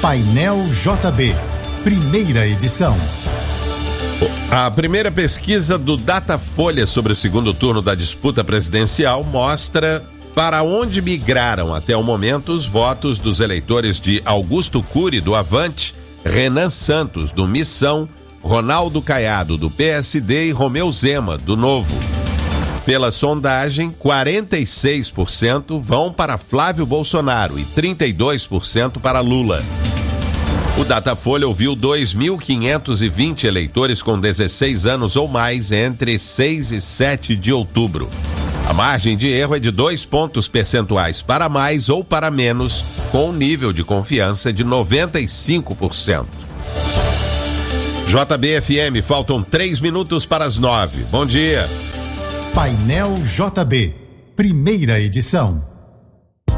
Painel JB, primeira edição. A primeira pesquisa do Datafolha sobre o segundo turno da disputa presidencial mostra para onde migraram até o momento os votos dos eleitores de Augusto Cury, do Avante, Renan Santos, do Missão, Ronaldo Caiado, do PSD e Romeu Zema, do Novo. Pela sondagem, 46% vão para Flávio Bolsonaro e 32% para Lula. O Datafolha ouviu 2.520 eleitores com 16 anos ou mais entre 6 e 7 de outubro. A margem de erro é de 2 pontos percentuais para mais ou para menos, com um nível de confiança de 95%. JB-FM, faltam 3 minutos para as 9. Bom dia. Painel JB, primeira edição.